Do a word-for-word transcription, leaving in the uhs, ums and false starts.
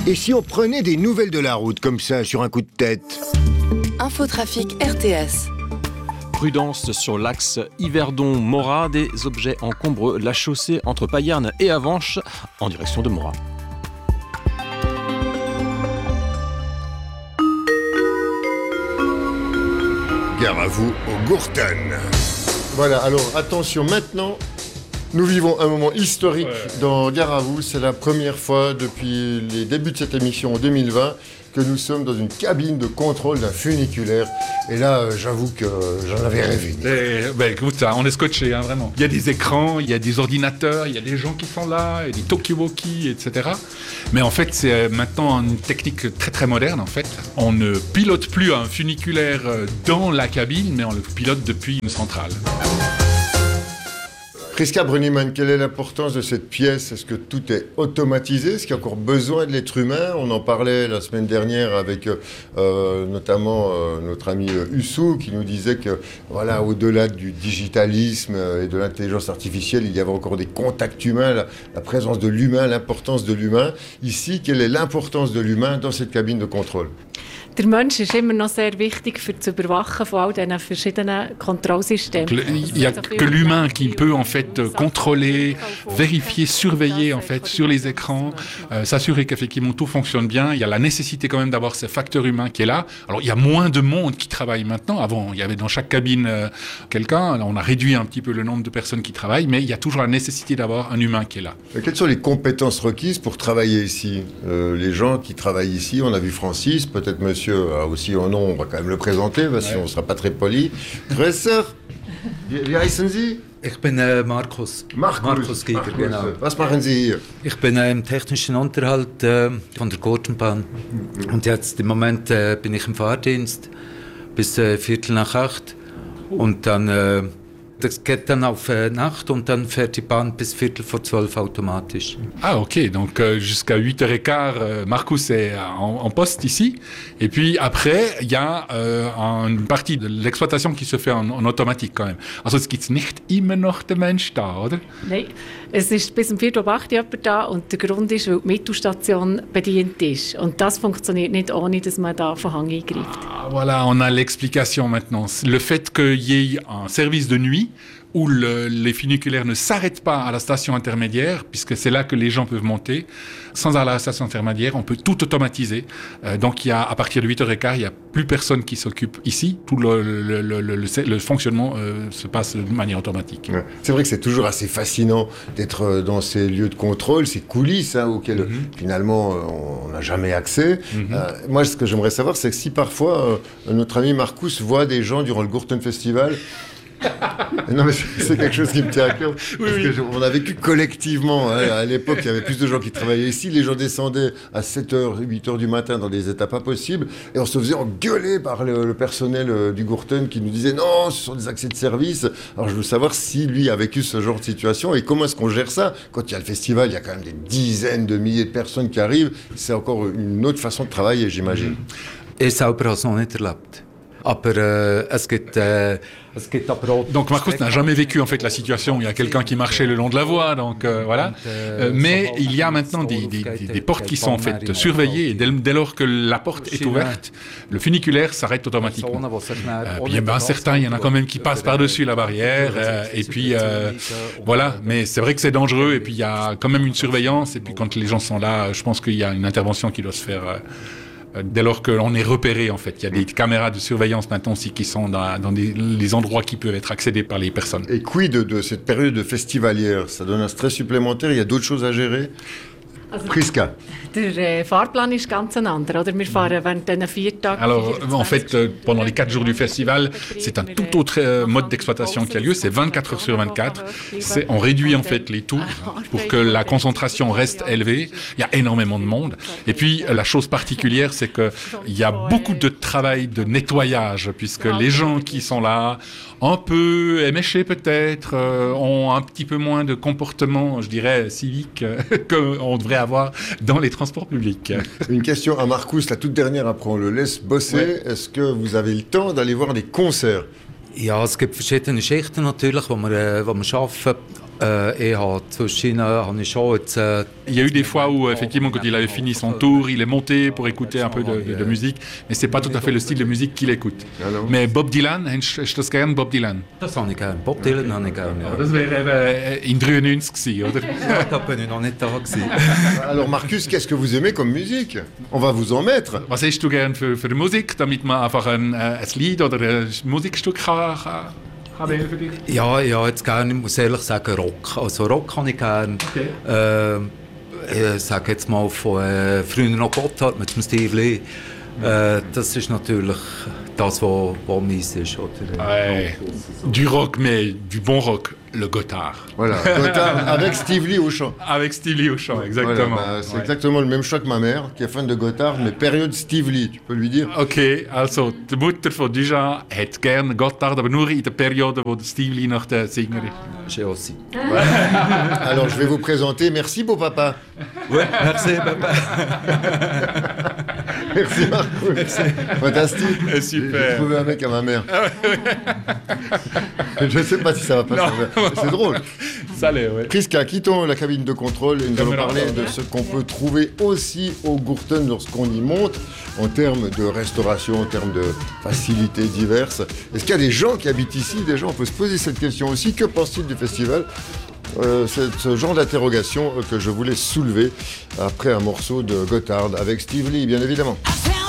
Et si on prenait des nouvelles de la route comme ça, sur un coup de tête? Infotrafic R T S. Prudence sur l'axe Yverdon-Morat. Des objets encombrent la chaussée entre Payerne et Avenches en direction de Morat. Gare à vous au Gourten. Voilà, alors attention, maintenant, nous vivons un moment historique ouais. dans Gare à vous. C'est la première fois depuis les débuts de cette émission en deux mille vingt que nous sommes dans une cabine de contrôle d'un funiculaire. Et là, euh, j'avoue que j'en avais rêvé. Et, ben, écoute, ça, on est scotché, hein, vraiment. Il y a des écrans, il y a des ordinateurs, il y a des gens qui sont là, il y a des talkie-walkie, et cetera. Mais en fait, c'est maintenant une technique très très moderne, en fait. On ne pilote plus un funiculaire dans la cabine, mais on le pilote depuis une centrale. Priska Brunniman, quelle est l'importance de cette pièce? Est-ce que tout est automatisé? Est-ce qu'il y a encore besoin de l'être humain? On en parlait la semaine dernière avec euh, notamment euh, notre ami Hussou qui nous disait que, voilà, au-delà du digitalisme et de l'intelligence artificielle, il y avait encore des contacts humains, la, la présence de l'humain, l'importance de l'humain. Ici, quelle est l'importance de l'humain dans cette cabine de contrôle? Der Mensch ist immer noch sehr wichtig für das Überwachen von all diesen verschiedenen Kontrollsystemen. Il n'y a que l'humain qui peut en fait contrôler, vérifier, surveiller en fait sur les écrans, euh, s'assurer qu'effectivement tout fonctionne bien. Il y a la nécessité quand même d'avoir ce facteur humain qui est là. Alors il y a moins de monde qui travaille maintenant. Avant, il y avait dans chaque cabine euh, quelqu'un. Alors, on a réduit un petit peu le nombre de personnes qui travaillent, mais il y a toujours la nécessité d'avoir un humain qui est là. Et quelles sont les compétences requises pour travailler ici? euh, Les gens qui travaillent ici, on a vu Francis, peut-être Monsieur a aussi un nom, on va quand même le présenter, parce qu'on ne sera pas très poli. Grüßer, wie heißen Sie? Ich bin äh, Markus. Markus. Markus Giger, Markus. genau. Was machen Sie hier? Ich bin äh, im technischen Unterhalt äh, von der Gurtenbahn. Mhm. Und jetzt im Moment äh, bin ich im Fahrdienst bis äh, Viertel nach acht. Und dann, äh, das geht dann auf äh, Nacht und dann fährt die Bahn bis Viertel vor zwölf automatisch. Ah ok, donc euh, jusqu'à huit heures quinze, euh, Marcus est en, en poste ici. Et puis après, il y a euh, une partie de l'exploitation qui se fait en, en automatique quand même. Also es gibt nicht immer noch den Mensch da, oder? Nein, es ist bis um Viertel ab acht jemand da und der Grund ist, weil die Mittelstation bedient ist. Und das funktioniert nicht, ohne dass man da von Hang eingreift. Ah, voilà, on a l'explication maintenant. Le fait qu'il y ait un service de nuit où le, les funiculaires ne s'arrêtent pas à la station intermédiaire, puisque c'est là que les gens peuvent monter. Sans aller à la station intermédiaire, on peut tout automatiser. Euh, donc, il y a, à partir de huit heures quinze, il n'y a plus personne qui s'occupe ici. Tout le, le, le, le, le, le fonctionnement euh, se passe de manière automatique. Ouais. C'est vrai que c'est toujours assez fascinant d'être dans ces lieux de contrôle, ces coulisses hein, auxquelles mm-hmm. finalement on n'a jamais accès. Mm-hmm. Euh, moi, ce que j'aimerais savoir, c'est que si parfois euh, notre ami Marcus voit des gens durant le Gourten Festival... Non mais c'est quelque chose qui me tient à cœur oui, parce oui. que on a vécu collectivement hein, à l'époque il y avait plus de gens qui travaillaient ici, les gens descendaient à sept heures, huit heures du matin dans des états pas possibles et on se faisait engueuler par le, le personnel euh, du Gourten qui nous disait non ce sont des accès de service. Alors je veux savoir si lui a vécu ce genre de situation et comment est-ce qu'on gère ça quand il y a le festival, il y a quand même des dizaines de milliers de personnes qui arrivent, c'est encore une autre façon de travailler j'imagine. Ich selber habe es noch nicht erlebt. Aber äh, es gibt, äh, es gibt aber auch donc Marcus n'a jamais vécu en fait la situation où il y a quelqu'un qui marchait le long de la voie, donc euh, voilà. Euh, mais il y a maintenant des, des, des, des portes qui sont en fait surveillées et dès, dès lors que la porte est ouverte, le funiculaire s'arrête automatiquement. Euh, puis ben, certains, il y en a quand même qui passent par-dessus la barrière euh, et puis euh, voilà. Mais c'est vrai que c'est dangereux et puis il y a quand même une surveillance et puis quand les gens sont là, je pense qu'il y a une intervention qui doit se faire. Euh, Dès lors que l'on est repéré, en fait. Il y a des caméras de surveillance maintenant aussi qui sont dans, dans des, les endroits qui peuvent être accédés par les personnes. Et quid de, de cette période festivalière? Ça donne un stress supplémentaire? Il y a d'autres choses à gérer? Also, Priska. Der äh, Fahrplan ist ganz ein anderer, oder? Wir fahren während diesen vier Tagen. Alors, en fait, euh, pendant les quatre jours du festival, c'est un tout autre euh, mode d'exploitation qui a lieu. C'est vingt-quatre heures sur vingt-quatre. C'est, on réduit en fait les tours pour que la concentration reste élevée. Il y a énormément de monde. Et puis, la chose particulière, c'est que il y a beaucoup de travail de nettoyage, puisque les gens qui sont là, un peu éméchés peut-être, euh, ont un petit peu moins de comportement, je dirais, civique euh, qu'on devrait avoir dans les transports publics. Une question à Marcus, la toute dernière, après on le laisse bosser. Ouais. Est-ce que vous avez le temps d'aller voir des concerts? Ja, es gibt verschiedene Schichten natürlich, wo wir, wo wir arbeiten. Äh, ich habe zwischen habe ich schon jetzt, äh, Il y a eu des fois où, effectivement, quand il avait fini son tour, il est monté pour écouter un peu de, de, de musique, mais c'est pas tout à fait le style de musique qu'il écoute. Alors. Mais Bob Dylan, hast du das gern, Bob Dylan? das habe ich gerne. Bob Dylan habe ich gerne, ja. Das wäre eben in dreiundneunzig gewesen, oder? Ja, da bin ich noch nicht da gewesen. Alors Marcus, qu'est-ce que vous aimez comme musique? On va vous en mettre. Was hast du gern für, für Musik, damit man einfach ein, äh, ein Lied oder ein Musikstück kann, kann, kann wählen für dich? Ja, ich habe jetzt gerne, ich muss ehrlich sagen, Rock. Also Rock habe ich gerne. Okay. Äh, ich sage jetzt mal von äh, früher noch Gotthard mit dem Steve Lee. Äh, das ist natürlich das, was meins ist. Oder, äh, Ouais. Du rock, mais du bon rock, le Gotthard. Voilà, Gotthard avec Steve Lee au chant. Avec Steve Lee au chant, exactement. Voilà, bah, c'est Ouais. exactement le même choix que ma mère, qui est fan de Gotthard, mais période Steve Lee, tu peux lui dire. Okay, also die Mutter von Dujan hat gerne Gotthard, aber nur in der Periode, wo der Steve Lee noch der Sänger ist. J'ai aussi. Alors je vais vous présenter, merci beau papa. Ouais, merci, papa. Merci Marcus. Merci. Fantastique. Eh, super. J'ai trouvé un mec à ma mère. Je ne sais pas si ça va passer. C'est drôle. Salut, ouais. Priska, quittons la cabine de contrôle et nous allons parler de ce qu'on peut trouver aussi au Gurten lorsqu'on y monte en termes de restauration, en termes de facilités diverses. Est-ce qu'il y a des gens qui habitent ici? Des gens, on peut se poser cette question aussi. Que pensent-ils du festival? Euh, c'est ce genre d'interrogation que je voulais soulever après un morceau de Gotthard avec Steve Lee, bien évidemment. I found